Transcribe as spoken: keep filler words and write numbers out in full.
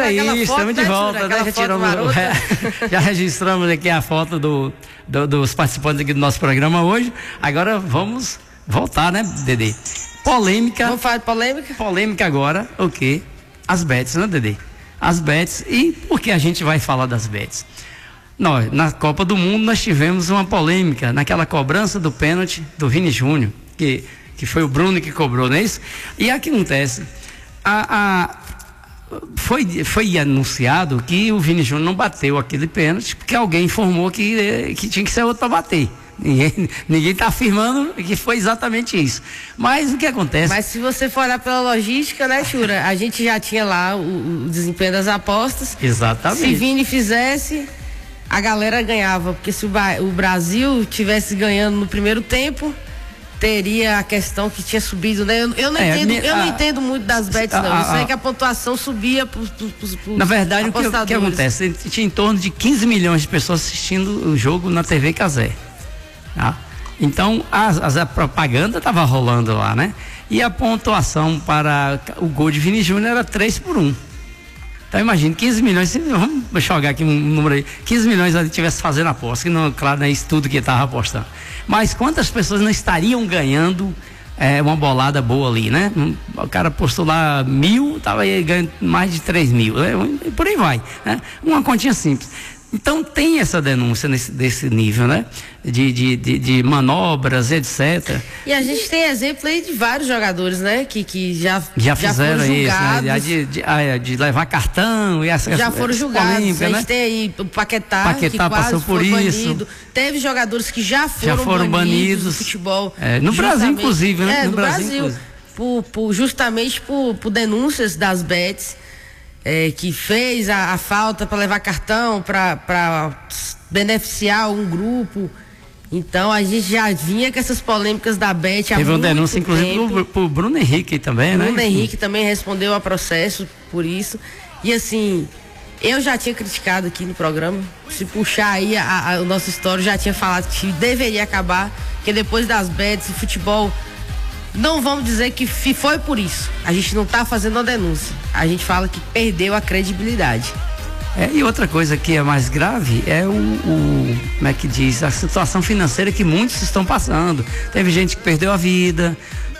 é isso, estamos de volta, né? Já, tiramos, já registramos aqui a foto do, do, dos participantes aqui do nosso programa hoje. Agora vamos voltar, né, Dedê? Polêmica. Vamos falar de polêmica? Polêmica agora, o quê? As bets, né, Dedê? As bets. E por que a gente vai falar das bets? Nós, na Copa do Mundo, nós tivemos uma polêmica naquela cobrança do pênalti do Vini Júnior, que, que foi o Bruno que cobrou, não é isso? E aqui acontece, a, a, foi, foi anunciado que o Vini Júnior não bateu aquele pênalti, porque alguém informou que, que tinha que ser outro para bater. Ninguém, ninguém está afirmando que foi exatamente isso. Mas o que acontece? Mas se você for olhar pela logística, né, Chura? A gente já tinha lá o, o desempenho das apostas. Exatamente. Se Vini fizesse, a galera ganhava, porque se o, o Brasil tivesse ganhando no primeiro tempo, teria a questão que tinha subido, né? Eu, eu, não, é, entendo, eu a, não entendo muito das bets, a, não. Eu a, sei que a pontuação subia pros, pros, pros na verdade, o que, o que acontece? Tinha em torno de quinze milhões de pessoas assistindo o jogo na T V Cazé. Tá? Então, a, a propaganda estava rolando lá, né? E a pontuação para o gol de Vini Júnior era três por um. Então imagina, quinze milhões, vamos jogar aqui um número aí, quinze milhões ali tivesse fazendo aposta, que não, claro, não é isso tudo que estava apostando. Mas quantas pessoas não estariam ganhando é, uma bolada boa ali, né? O cara apostou lá mil, estava ganhando mais de três mil, é, e por aí vai, né? Uma continha simples. Então tem essa denúncia nesse, desse nível, né? De, de, de, de manobras, etcétera. E a gente tem exemplo aí de vários jogadores, né? Que, que já, já fizeram já foram julgados. Isso, né? de, de, de, de levar cartão e essa, já foram julgados. A gente né? tem aí o Paquetá, Paquetá que quase passou por isso. Banido. Teve jogadores que já foram, já foram banidos, banidos do futebol. É, no Brasil, inclusive, né? É, no, no Brasil, Brasil inclusive. Por, por, justamente por, por denúncias das bets. É, que fez a, a falta para levar cartão, para beneficiar um grupo. Então a gente já vinha com essas polêmicas da Bet. Teve uma denúncia, inclusive, pro, pro Bruno Henrique também, Bruno né? Bruno Henrique também respondeu a processo por isso. E assim, eu já tinha criticado aqui no programa. Se puxar aí a, a, o nosso histórico, já tinha falado que deveria acabar, porque depois das bets, o futebol. Não vamos dizer que foi por isso. A gente não está fazendo a denúncia. A gente fala que perdeu a credibilidade. É, e outra coisa que é mais grave é o, o, como é que diz, a situação financeira que muitos estão passando. Teve gente que perdeu a vida,